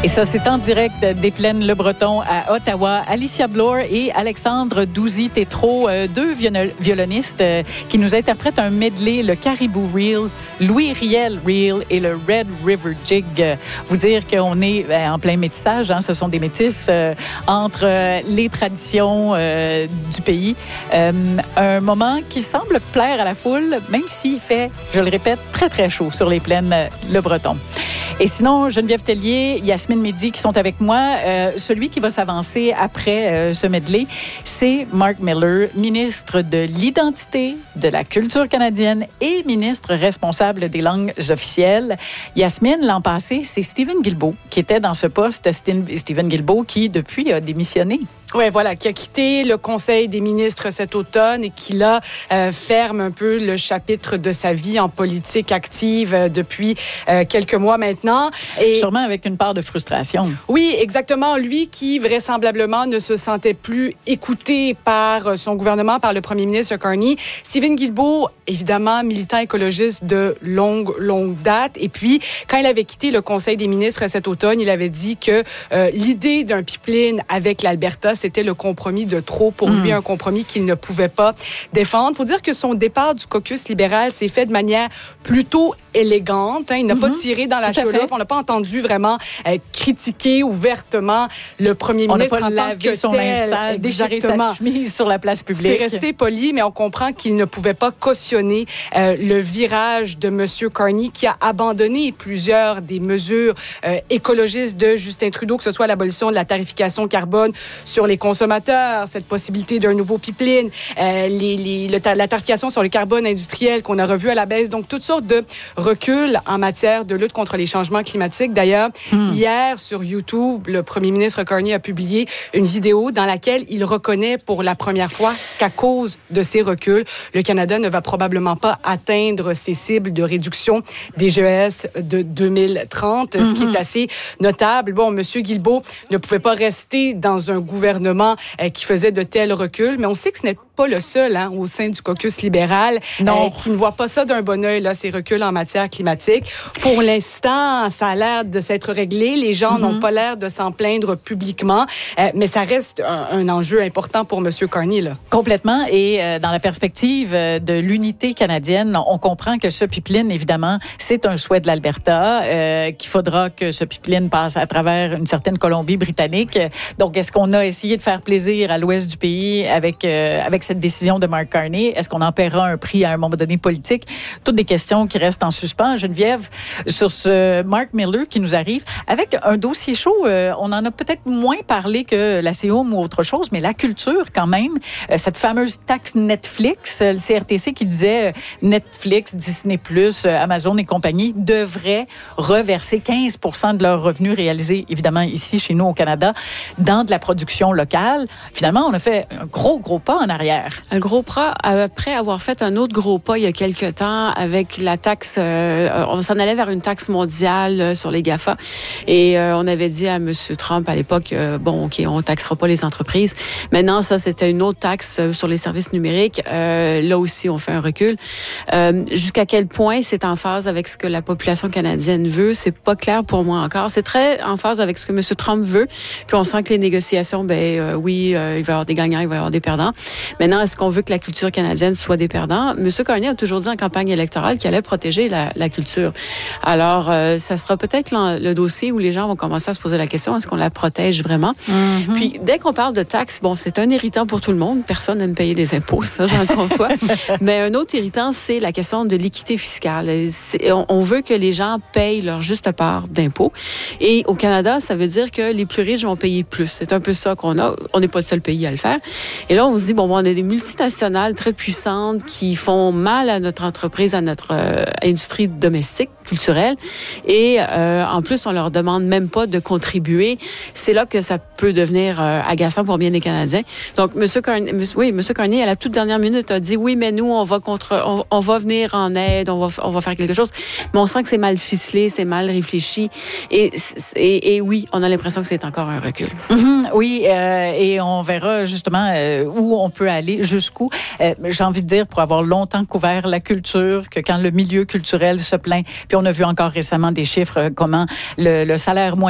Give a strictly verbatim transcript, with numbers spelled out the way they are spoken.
Et ça, c'est en direct des Plaines Le Breton à Ottawa. Alicia Bloor et Alexandre Douzy-Tétrault, euh, deux viol- violonistes euh, qui nous interprètent un medley, le Caribou Reel, Louis Riel Reel et le Red River Jig. Vous dire qu'on est ben, en plein métissage, hein, ce sont des métis euh, entre euh, les traditions euh, du pays. Euh, un moment qui semble plaire à la foule, même s'il fait, je le répète, très, très chaud sur les Plaines Le Breton. Et sinon, Geneviève Tellier, Yasmine Mehdi qui sont avec moi. Euh, celui qui va s'avancer après euh, ce medley, c'est Mark Miller, ministre de l'Identité, de la culture canadienne et ministre responsable des langues officielles. Yasmine, l'an passé, c'est Stephen Guilbeault qui était dans ce poste. Stephen Guilbeault qui, depuis, a démissionné. Oui, voilà, qui a quitté le Conseil des ministres cet automne et qui, là, euh, ferme un peu le chapitre de sa vie en politique active euh, depuis euh, quelques mois maintenant. Et sûrement avec une part de frustration. Oui, exactement. Lui qui, vraisemblablement, ne se sentait plus écouté par son gouvernement, par le premier ministre Carney. Stephen Guilbeault, évidemment, militant écologiste de longue, longue date. Et puis, quand il avait quitté le Conseil des ministres cet automne, il avait dit que euh, l'idée d'un pipeline avec l'Alberta, c'était le compromis de trop pour mmh. lui, un compromis qu'il ne pouvait pas défendre. Il faut dire que son départ du caucus libéral s'est fait de manière plutôt élégante. Hein. Il n'a mmh. pas tiré dans la chaloupe. On n'a pas entendu vraiment euh, critiquer ouvertement le premier on ministre en tant que son linge sale, déchirer sa chemise sur la place publique. C'est resté poli, mais on comprend qu'il ne pouvait pas cautionner euh, le virage de M. Carney qui a abandonné plusieurs des mesures euh, écologistes de Justin Trudeau, que ce soit l'abolition de la tarification carbone sur les consommateurs, cette possibilité d'un nouveau pipeline, euh, les, les, le, la tarification sur le carbone industriel qu'on a revu à la baisse. Donc, toutes sortes de reculs en matière de lutte contre les changements climatiques. D'ailleurs, mm. hier, sur YouTube, le premier ministre Carney a publié une vidéo dans laquelle il reconnaît pour la première fois qu'à cause de ces reculs, le Canada ne va probablement pas atteindre ses cibles de réduction des G E S de deux mille trente, mm-hmm. ce qui est assez notable. Bon, M. Guilbeault ne pouvait pas rester dans un gouvernement euh, qui faisait de tels reculs, mais on sait que ce n'est pas le seul hein, au sein du caucus libéral euh, qui ne voit pas ça d'un bon œil, là, ces reculs en matière climatique. Pour l'instant, ça a l'air de s'être réglé. Les gens mm-hmm. n'ont pas l'air de s'en plaindre publiquement, euh, mais ça reste un, un enjeu important pour M. Carney. Là. Complètement. Et euh, dans la perspective euh, de l'unité canadienne, on comprend que ce pipeline, évidemment, c'est un souhait de l'Alberta, euh, qu'il faudra que ce pipeline passe à travers une certaine Colombie-Britannique. Donc, est-ce qu'on a essayé de faire plaisir à l'ouest du pays avec, euh, avec cette décision de Mark Carney? Est-ce qu'on en paiera un prix à un moment donné politique? Toutes des questions qui restent en suspens. Geneviève, sur ce Mark Miller qui nous arrive avec un dossier chaud, euh, on en a peut-être moins parlé que la C O M ou autre chose, mais la culture quand même, euh, cette fameuse taxe Netflix, euh, le C R T C qui disait euh, Netflix, Disney plus, euh, Amazon et compagnie devraient reverser quinze pour cent de leurs revenus réalisés, évidemment ici chez nous au Canada, dans de la production locale. Finalement, on a fait un gros, gros pas en arrière. Un gros pas après avoir fait un autre gros pas il y a quelques temps avec la taxe, euh, on s'en allait vers une taxe mondiale euh, sur les GAFA et euh, on avait dit à M. Trump à l'époque, euh, bon, OK, on taxera pas les entreprises. Maintenant, ça, c'était une autre taxe euh, sur les services numériques. Euh, là aussi, on fait un recul. Euh, jusqu'à quel point c'est en phase avec ce que la population canadienne veut, c'est pas clair pour moi encore. C'est très en phase avec ce que M. Trump veut. Puis on sent que les négociations, ben euh, oui, euh, il va y avoir des gagnants, il va y avoir des perdants. Maintenant, est-ce qu'on veut que la culture canadienne soit des perdants? M. Carney a toujours dit en campagne électorale qu'il allait protéger la, la culture. Alors, euh, ça sera peut-être le dossier où les gens vont commencer à se poser la question, est-ce qu'on la protège vraiment? Mm-hmm. Puis, dès qu'on parle de taxes, bon, c'est un irritant pour tout le monde. Personne n'aime payer des impôts, ça, j'en conçois. Mais un autre irritant, c'est la question de l'équité fiscale. On, on veut que les gens payent leur juste part d'impôts. Et au Canada, ça veut dire que les plus riches vont payer plus. C'est un peu ça qu'on a. On n'est pas le seul pays à le faire. Et là, on se dit, bon, on a des multinationales très puissantes qui font mal à notre entreprise, à notre euh, industrie domestique, culturelle. Et euh, en plus, on leur demande même pas de contribuer. C'est là que ça peut devenir euh, agaçant pour bien des Canadiens. Donc, M. Carney, oui, M. Carney, à la toute dernière minute, a dit, oui, mais nous, on va contre, on, on va venir en aide, on va, on va faire quelque chose. Mais on sent que c'est mal ficelé, c'est mal réfléchi. Et, et, et oui, on a l'impression que c'est encore un recul. Mm-hmm, oui, euh, et on verra justement euh, où on peut aller, jusqu'où. Euh, j'ai envie de dire, pour avoir longtemps couvert la culture, que quand le milieu culturel se plaint, puis on a vu encore récemment des chiffres, comment le, le salaire moyen